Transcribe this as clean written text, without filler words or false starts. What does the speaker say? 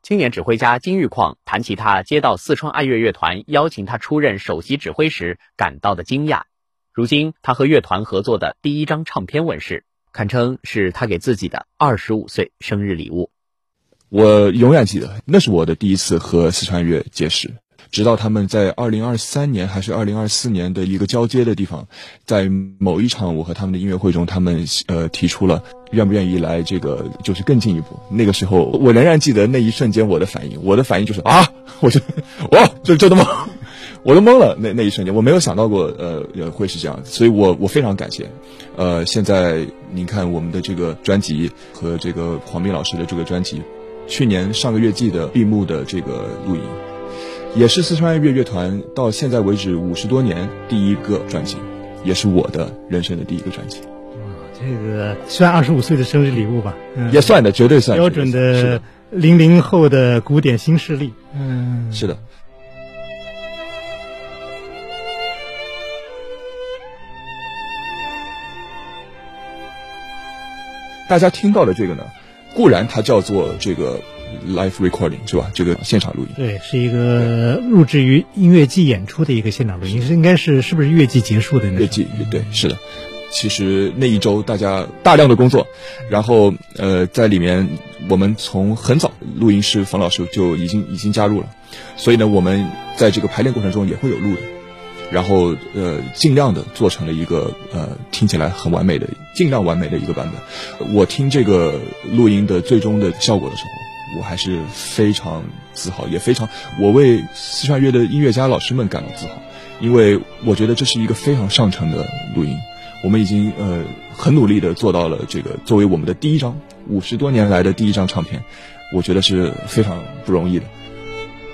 青年指挥家金玉矿谈起他接到四川爱乐乐团邀请他出任首席指挥时感到的惊讶。如今他和乐团合作的第一张唱片问世，堪称是他给自己的25岁生日礼物。 我永远记得，那是我的第一次和四川乐结识。直到他们在2023年还是2024年的一个交接的地方，在某一场我和他们的音乐会中，他们提出了愿不愿意来这个就是更进一步。那个时候我仍然记得那一瞬间我的反应就是就这么我都懵了。那一瞬间我没有想到过会是这样，所以我非常感谢。现在您看我们的这个专辑和这个黄斌老师的这个专辑，去年上个月季的闭幕的这个录影，也是四川爱乐乐团到现在为止50多年第一个专辑，也是我的人生的第一个专辑。 这个算25岁的生日礼物吧？ 也算的，绝对算。 标准的00后的古典新势力。 是的。大家听到的这个呢，固然它叫做这个 live recording 是吧？这个现场录音， 对，是一个录制于音乐季演出的一个现场录音，应该是不是乐季结束的那？ 乐季，对，是的。其实那一周大家大量的工作，然后在里面我们从很早录音师冯老师就已经加入了，所以呢我们在这个排练过程中也会有录的，然后尽量的做成了一个听起来很完美的，尽量完美的一个版本。我听这个录音的最终的效果的时候，我还是非常自豪，也非常我为四川乐的音乐家老师们感到自豪，因为我觉得这是一个非常上乘的录音。我们已经很努力的做到了这个作为我们的第一张50多年来的第一张唱片，我觉得是非常不容易的。